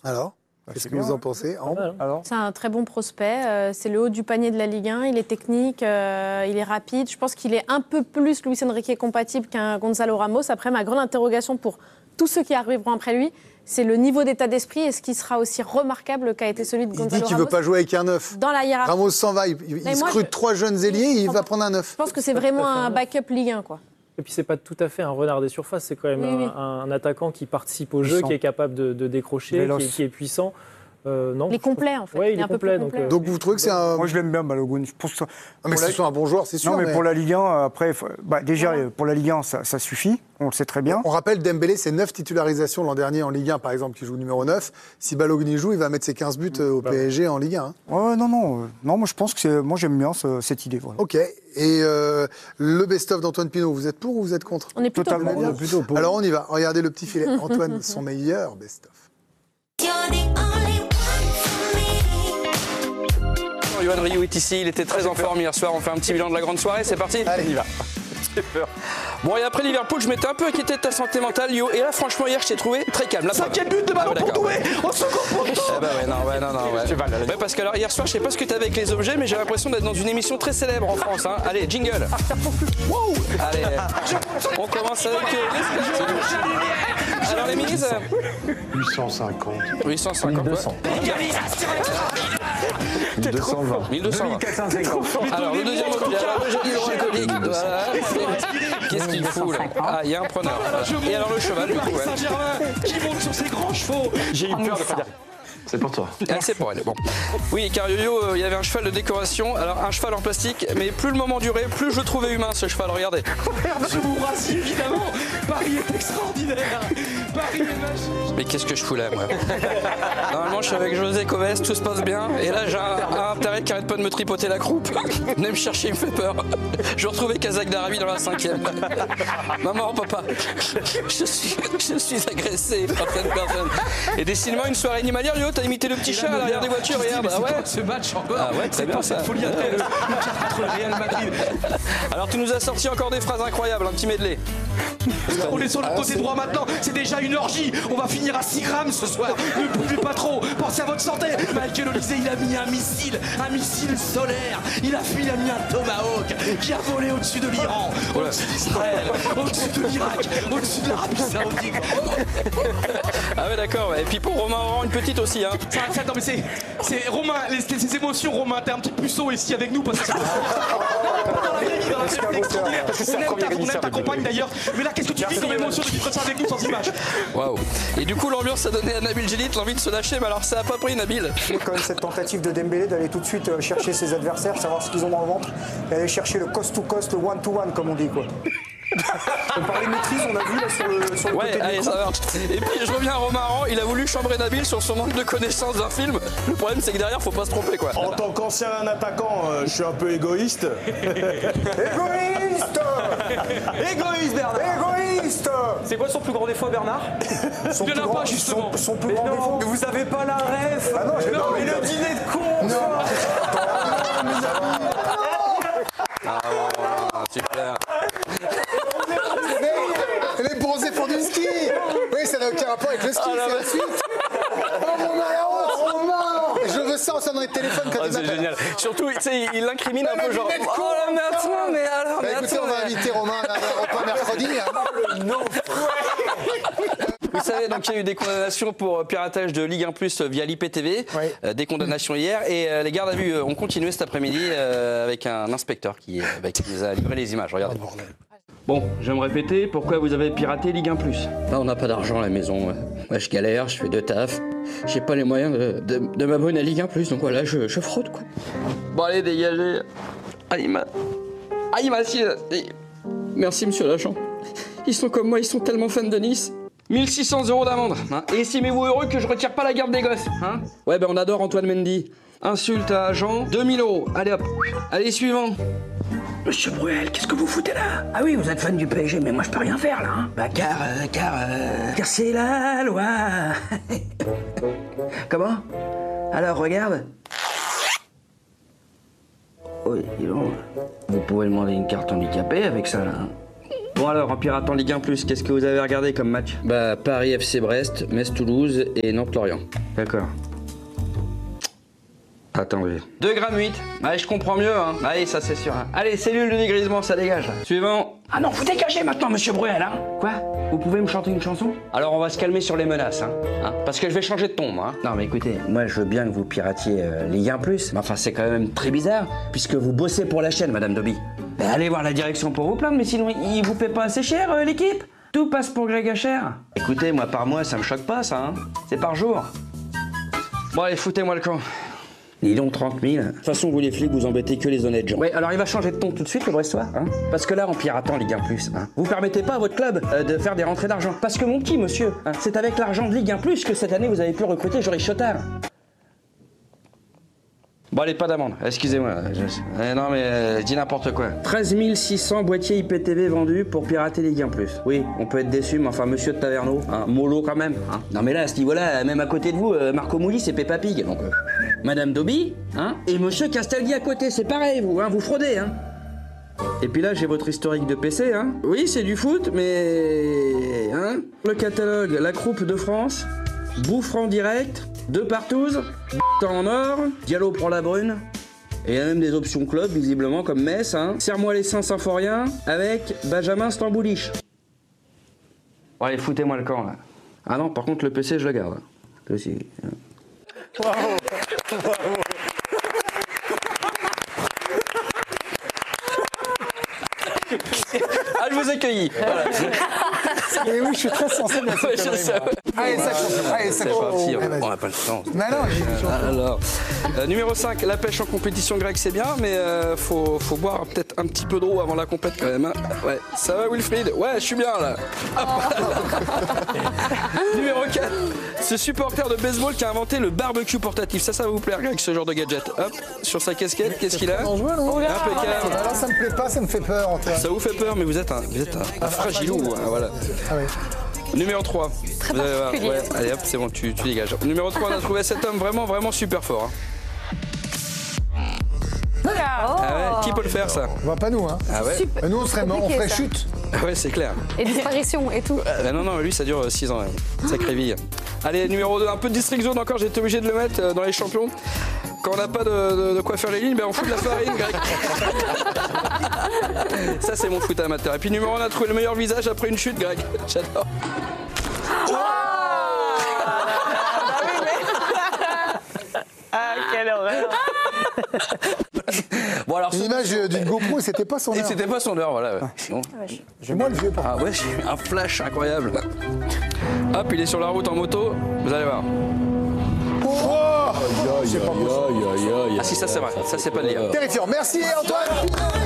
Alors, qu'est-ce que vous en pensez, Ambre ? C'est un très bon prospect. C'est le haut du panier de la Ligue 1. Il est technique, il est rapide. Je pense qu'il est un peu plus Luis Enrique compatible qu'un Gonzalo Ramos. Après, ma grande interrogation pour tous ceux qui arriveront après lui, c'est le niveau d'état d'esprit. Est-ce qu'il sera aussi remarquable qu'a été celui de Gonzalo Ramos ? Il dit qu'il ne veut pas jouer avec un neuf. Dans la hiérarchie. Ramos s'en va, il scrute 3 jeunes ailiers, il va prendre un neuf. Je pense que c'est vraiment un backup Ligue 1, quoi. Et puis c'est pas tout à fait un renard des surfaces, c'est quand même un attaquant qui participe au jeu, qui est capable de décrocher, qui est puissant. Non, il est complet en fait. Oui, il est complet. Donc vous trouvez que c'est un... Moi je l'aime bien Balogun. Je pense que mais c'est un bon joueur, c'est sûr. Non mais pour la Ligue 1, après, déjà pour la Ligue 1 ça suffit, on le sait très bien. On rappelle Dembélé, c'est 9 titularisations l'an dernier en Ligue 1 par exemple, qui joue numéro 9. Si Balogun y joue, il va mettre ses 15 buts au PSG en Ligue 1. Hein. Ouais, non, moi je pense que moi j'aime bien cette idée. Voilà. Ok, et le best-of d'Antoine Pinault, vous êtes pour ou vous êtes contre ? On est plutôt pour. Alors on y va, regardez le petit filet. Antoine, son meilleur best-of. Yoann Rioux est ici, il était très en forme hier soir, on fait un petit bilan de la grande soirée, c'est parti ? Allez, on y va. J'ai peur. Bon, et après Liverpool, je m'étais un peu inquiété de ta santé mentale, Lio, et là franchement hier je t'ai trouvé très calme. 5e but de ballon pour Doué, au second poteau. Ouais, parce que alors hier soir, je sais pas ce que t'avais avec les objets, mais j'ai l'impression d'être dans une émission très célèbre en France. Hein. Allez, jingle. Wow. Allez, on commence avec alors les minis 850. 850. 1200. 1220. 1220. Alors le deuxième objet, alors le jeu hydroalcoolique. Voilà. Qu'est-ce qu'il fout là ? Ah, il y a un preneur. Et alors le cheval, du coup. Saint-Germain qui monte sur ses grands chevaux. J'ai eu peur de pas dire. C'est pour toi. Ah, c'est pour elle. Bon. Oui, car Yo-Yo, il y avait un cheval de décoration. Alors, un cheval en plastique, mais plus le moment durait, plus je le trouvais humain, ce cheval. Regardez. Je vous rassure, évidemment. Paris est extraordinaire. Paris est magique. Mais qu'est-ce que je fous là, moi ? Normalement, je suis avec José Coves, tout se passe bien. Et là, j'ai un internet qui arrête pas de me tripoter la croupe. Venez me chercher, il me fait peur. Je vais retrouver Kazakh d'Arabie dans la 5e. Maman, papa, je suis agressé par cette personne. Et décidément, une soirée animalière, Yo, t'as imité le petit chat à l'arrière des voitures, regarde. Ah ouais, ce match encore. Ah ouais, très bien ça. Cette folie après le contre le Real Madrid. Alors tu nous as sorti encore des phrases incroyables, un petit medley. On est sur le côté droit maintenant, c'est déjà une orgie. On va finir à 6 grammes ce soir. Ne buvez pas trop, pensez à votre santé. Michael Olysée, il a mis un missile solaire. Il a mis un Tomahawk qui a volé au-dessus de l'Iran, au-dessus d'Israël, au-dessus de l'Irak, au-dessus de l'Arabie Saoudite. Ah ouais, d'accord, ouais. Et puis pour Romain Oran, une petite aussi, hein. Attends, mais c'est Romain, ces émotions, Romain, t'es un petit puceau ici avec nous parce que c'est dans la vraie vie, c'est extraordinaire. On aime ta compagne d'ailleurs, mais là, qu'est-ce que tu vis comme émotion de vivre ça avec nous sans image? Waouh. Et du coup, l'ambiance a donné à Nabil Djellit l'envie de se lâcher, mais alors ça a pas pris, Nabil. Il y a quand même cette tentative de Dembélé d'aller tout de suite chercher ses adversaires, savoir ce qu'ils ont dans le ventre, et aller chercher le cost-to-cost, le one-to-one, comme on dit, quoi. On parlait de maîtrise, on a vu là sur le ouais, côté allez, de ça marche. Et puis je reviens à Romain Aran, il a voulu chambrer Nabil sur son manque de connaissance d'un film. Le problème c'est que derrière faut pas se tromper quoi. En tant qu'ancien attaquant, je suis un peu égoïste. Égoïste Égoïste, Bernard. Égoïste. C'est quoi son plus grand défaut, Bernard? Son Il plus en a grand, pas justement. son plus grand défaut. Mais vous avez pas la ref. Ah non, j'ai pas. Mais le dîner de con. Ah, super. Les bronzés font du ski. Oui, ça n'a aucun rapport avec le ski, c'est la suite. Oh, Romain, je veux ça, on sonne dans les téléphones quand il C'est m'appelle. génial. Surtout, tu sais, il l'incrimine un peu genre. Oh là, mais attends, mais alors, mais Écoutez, attends. on va inviter Romain à un repas mercredi. Non. Vous savez, donc il y a eu des condamnations pour piratage de Ligue 1+ via l'IPTV, des condamnations hier, et les gardes à vue ont continué cet après-midi avec un inspecteur qui nous a livré les images. Regardez. Bon, je vais me répéter, pourquoi vous avez piraté Ligue 1+? Bah, on n'a pas d'argent à la maison. Moi, je galère, je fais 2 tafs. J'ai pas les moyens de m'abonner à Ligue 1+, donc voilà, je fraude, quoi. Bon, allez, dégagez. Ah, il m'a assis. Merci, monsieur l'agent. Ils sont comme moi, ils sont tellement fans de Nice. 1600 € d'amende. Hein. Et estimez-vous heureux que je retire pas la garde des gosses. Hein. Ouais, ben on adore Antoine Mendy. Insulte à agent, 2000 €. Allez hop. Allez, suivant. Monsieur Bruel, qu'est-ce que vous foutez là? Ah oui, vous êtes fan du PSG, mais moi je peux rien faire là. Hein. Bah car c'est la loi. Comment? Alors regarde. Oui, dis donc. Vous pouvez demander une carte handicapée avec ça là. Hein. Bon alors, en piratant en Ligue 1+, qu'est-ce que vous avez regardé comme match? Bah, Paris FC Brest, Metz Toulouse et Nantes Lorient. D'accord. Attendez. 2,8 g. Allez, je comprends mieux, hein. Allez, ça c'est sûr. Hein. Allez, cellule de dégrisement, ça dégage. Suivant. Ah non, vous dégagez maintenant, monsieur Bruel, hein. Quoi? Vous pouvez me chanter une chanson? Alors on va se calmer sur les menaces, hein. Parce que je vais changer de ton, moi. Hein. Non mais écoutez, moi je veux bien que vous piratiez Ligue 1+, mais enfin c'est quand même très bizarre, puisque vous bossez pour la chaîne, Madame Dobby. Ben, allez voir la direction pour vous plaindre, mais sinon ils vous paient pas assez cher, l'équipe. Tout passe pour Greg Hacher. Écoutez, moi par mois ça me choque pas, ça, hein. C'est par jour. Bon allez, foutez-moi le camp. Dis donc 30 000. De toute façon, vous les flics, vous embêtez que les honnêtes gens. Oui, alors il va changer de ton tout de suite, le Brestois. Hein, parce que là, en piratant Ligue 1+, hein, vous permettez pas à votre club de faire des rentrées d'argent. Parce que mon petit monsieur, hein, c'est avec l'argent de Ligue 1+, que cette année, vous avez pu recruter Joris Chotard. Bon, allez, pas d'amende, excusez-moi. Non, mais je dis n'importe quoi. 13 600 boîtiers IPTV vendus pour pirater Ligue 1+. Oui, on peut être déçu, mais enfin, monsieur de Taverneau, hein, mollo quand même. Hein. Non, mais là, à ce niveau-là, même à côté de vous, Marco Mouli, c'est Peppa Pig. Donc, Madame Dobby, hein, et monsieur Castaldi à côté, c'est pareil, vous, hein, vous fraudez, hein. Et puis là, j'ai votre historique de PC, hein. Oui, c'est du foot, mais... Hein, le catalogue, la Coupe de France, Bouffe en direct, deux partouzes, en or, Diallo prend la brune. Et il y a même des options club, visiblement, comme Metz, hein. Serre-moi les seins symphoriens avec Benjamin Stamboulich. Bon, allez, foutez-moi le camp, là. Ah non, par contre, le PC, je le garde. Aussi. Bravo. Bravo. Ah, je vous accueillis. Voilà. Et oui, je suis très sensible à cette connerie. Allez, ça compte. Allez, ça compte. C'est parti, on n'a pas le temps. Non, non, alors, numéro 5, la pêche en compétition grecque, c'est bien, mais faut boire peut-être un petit peu d'eau avant la compète quand même. Hein. Ouais, ça va Wilfried? Ouais, je suis bien là. Numéro 4, ce supporter de baseball qui a inventé le barbecue portatif. Ça va vous plaire, Greg, ce genre de gadget. Hop, sur sa casquette, qu'est-ce qu'il a? Impeccable. Alors ça me plaît pas, ça me fait peur, Antoine. Ça vous fait peur, mais vous êtes un fragilou. Voilà. Ah oui. Numéro 3. Très particulier. Ouais, allez hop, c'est bon, tu dégages. Numéro 3, on a trouvé cet homme vraiment super fort. Hein. Ah ouais, qui peut le faire ça? Bah, pas nous, hein. Ah ouais. Nous, on serait mort, on ferait chute. Ah ouais, c'est clair. Et disparition et tout. Non, lui, ça dure 6 ans. Sacrée vie. Allez, numéro 2, un peu de district zone encore, j'ai été obligé de le mettre dans les champions. Quand on n'a pas de quoi faire les lignes, ben on fout de la farine, Greg. Ça, c'est mon foot amateur. Et puis, numéro 1, on a trouvé le meilleur visage après une chute, Greg. J'adore. Ah, quelle horreur. Bon, alors, L'image d'une GoPro, c'était pas son heure. C'était pas son heure, voilà. Bon. J'ai moi le vieux, par Ah ouais, j'ai eu un flash incroyable. Hop, il est sur la route en moto, vous allez voir. Ah si, ça c'est vrai, ça c'est pas de lire. Terrifiant. Merci Antoine.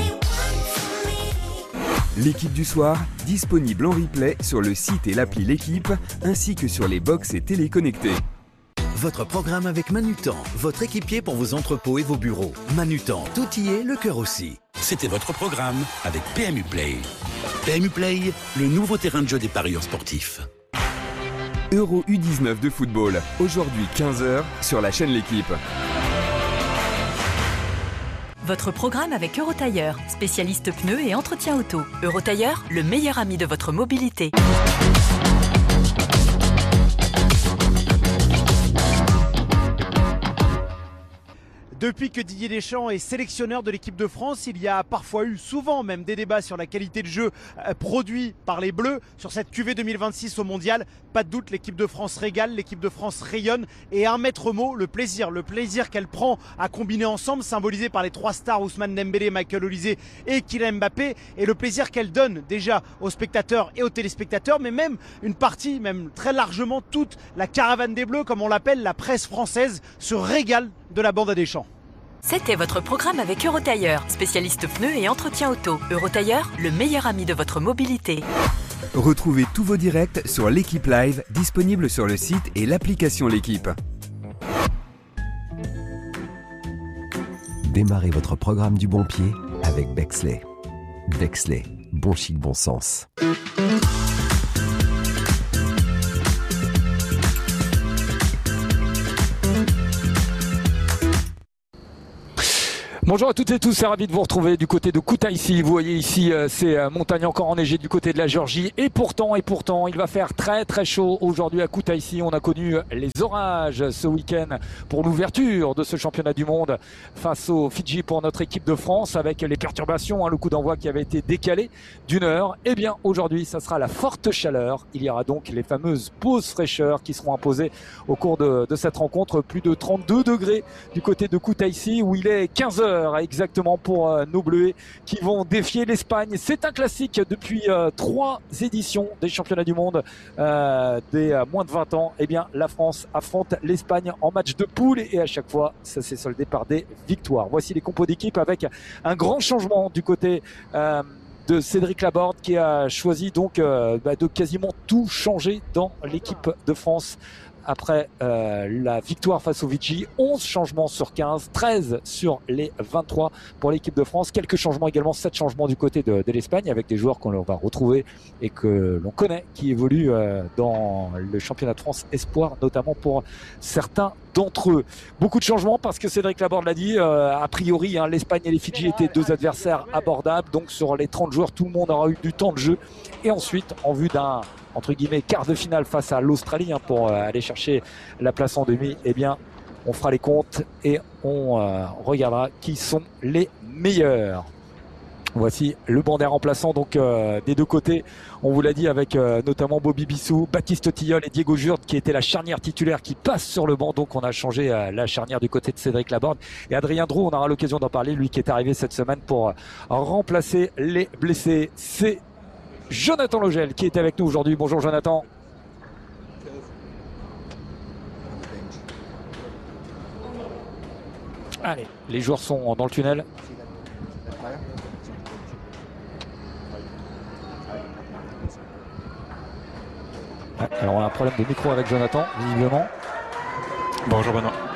L'équipe du soir, disponible en replay sur le site et l'appli L'équipe, ainsi que sur les box et téléconnectés. Votre programme avec Manutan, votre équipier pour vos entrepôts et vos bureaux. Manutan, tout y est, le cœur aussi. C'était votre programme avec PMU Play. PMU Play, le nouveau terrain de jeu des parieurs sportifs. Euro U19 de football, aujourd'hui 15h sur la chaîne L'équipe. Votre programme avec Eurotailleur, spécialiste pneus et entretien auto. Eurotailleur, le meilleur ami de votre mobilité. Depuis que Didier Deschamps est sélectionneur de l'équipe de France, il y a parfois eu, souvent même, des débats sur la qualité de jeu produit par les Bleus sur cette QV 2026 au Mondial. Pas de doute, l'équipe de France régale, l'équipe de France rayonne. Et un maître mot, le plaisir qu'elle prend à combiner ensemble, symbolisé par les 3 stars Ousmane Dembélé, Michael Olise et Kylian Mbappé. Et le plaisir qu'elle donne déjà aux spectateurs et aux téléspectateurs, mais même une partie, même très largement toute la caravane des Bleus, comme on l'appelle, la presse française, se régale de la bande à Deschamps. C'était votre programme avec Eurotailleur, spécialiste pneus et entretien auto. Eurotailleur, le meilleur ami de votre mobilité. Retrouvez tous vos directs sur L'Équipe Live, disponible sur le site et l'application L'Équipe. Démarrez votre programme du bon pied avec Bexley. Bexley, bon chic, bon sens. Bonjour à toutes et tous, c'est ravi de vous retrouver du côté de Koutaïssi. Vous voyez ici ces montagnes encore enneigées du côté de la Géorgie. Et pourtant, il va faire très très chaud aujourd'hui à Koutaïssi. On a connu les orages ce week-end pour l'ouverture de ce championnat du monde face aux Fidji pour notre équipe de France avec les perturbations, le coup d'envoi qui avait été décalé d'une heure. Eh bien aujourd'hui, ça sera la forte chaleur. Il y aura donc les fameuses pauses fraîcheurs qui seront imposées au cours de cette rencontre. Plus de 32 degrés du côté de Koutaïssi où il est 15h exactement pour nos Bleus qui vont défier l'Espagne. C'est un classique depuis 3 éditions des championnats du monde des moins de 20 ans. Eh bien, la France affronte l'Espagne en match de poule et à chaque fois, ça s'est soldé par des victoires. Voici les compos d'équipe avec un grand changement du côté de Cédric Laborde qui a choisi donc de quasiment tout changer dans l'équipe de France. Après la victoire face aux Fidji, 11 changements sur 15, 13 sur les 23 pour l'équipe de France. Quelques changements également, 7 changements du côté de l'Espagne avec des joueurs qu'on va retrouver et que l'on connaît, qui évoluent dans le championnat de France Espoir, notamment pour certains d'entre eux. Beaucoup de changements parce que Cédric Laborde l'a dit, a priori l'Espagne et les Fidji étaient 2 adversaires abordables, donc sur les 30 joueurs tout le monde aura eu du temps de jeu et ensuite en vue d'un entre guillemets quart de finale face à l'Australie pour aller chercher la place en demi, eh bien on fera les comptes et on regardera qui sont les meilleurs. Voici le banc des remplaçants donc des deux côtés, on vous l'a dit, avec notamment Bobby Bissou, Baptiste Tilleul et Diego Jurde qui était la charnière titulaire qui passe sur le banc, donc on a changé la charnière du côté de Cédric Laborde. Et Adrien Drou, on aura l'occasion d'en parler, lui qui est arrivé cette semaine pour remplacer les blessés. C'est Jonathan Logel qui est avec nous aujourd'hui. Bonjour Jonathan. Allez, les joueurs sont dans le tunnel. Alors on a un problème de micro avec Jonathan, visiblement. Bonjour Benoît.